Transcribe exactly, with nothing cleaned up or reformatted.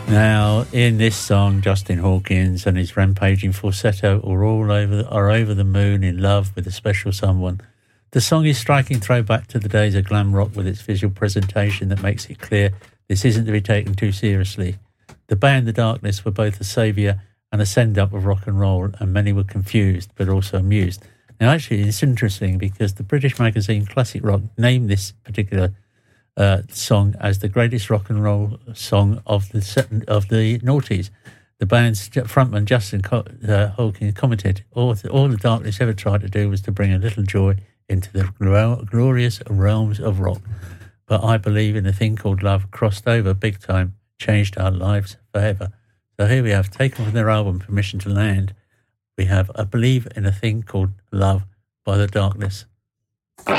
Now, in this song, Justin Hawkins and his rampaging falsetto are all over are over the moon in love with a special someone. The song is striking throwback to the days of glam rock with its visual presentation that makes it clear this isn't to be taken too seriously. The band The Darkness were both a saviour and a send-up of rock and roll, and many were confused but also amused. Now, actually, it's interesting because the British magazine Classic Rock named this particular uh, song as the greatest rock and roll song of the set, of the noughties. The band's frontman Justin uh, Hawkins commented, all, all The Darkness ever tried to do was to bring a little joy into the glorious realms of rock. But I believe in a thing called love, crossed over big time, changed our lives forever. So here we have, taken from their album Permission to Land, we have I Believe in a Thing Called Love by The Darkness.